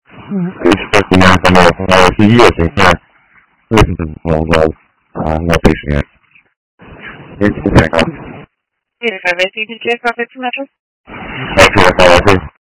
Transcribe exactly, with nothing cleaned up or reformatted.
Sto chiamando sì, io che non lo pesce. E ci prego. Yes, I received the check off at two hundred. Grazie,